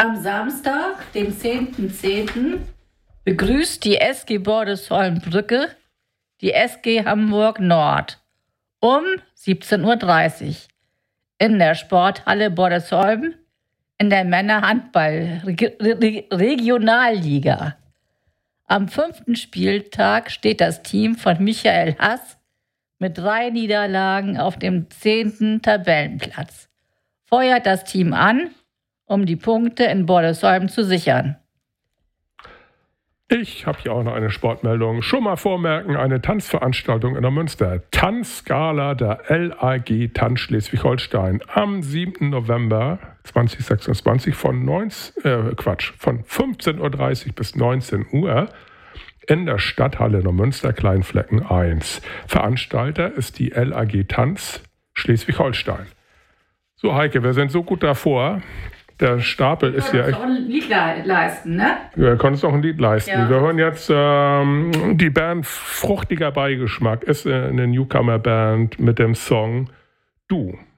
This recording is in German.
Am Samstag, dem 10.10., begrüßt die SG Bordesholm-Brücke die SG Hamburg Nord um 17.30 Uhr in der Sporthalle Bordesholm in der Männerhandball-Regionalliga. Am 5. Spieltag steht das Team von Michael Hass mit 3 Niederlagen auf dem 10. Tabellenplatz. Feuert das Team an, um die Punkte in Bordesholm zu sichern. Ich habe hier auch noch eine Sportmeldung. Schon mal vormerken, eine Tanzveranstaltung in der Münster. Tanzgala der LAG Tanz Schleswig-Holstein am 7. November 2026 von 15.30 Uhr bis 19 Uhr in der Stadthalle in der Münster, Kleinflecken 1. Veranstalter ist die LAG Tanz Schleswig-Holstein. So, Heike, wir sind so gut davor. Der Stapel ist ja echt... Du konntest auch ein Lied leisten, ne? Wir können uns auch ein Lied leisten. Ja. Wir hören jetzt die Band Fruchtiger Beigeschmack. Ist eine Newcomer-Band mit dem Song Du.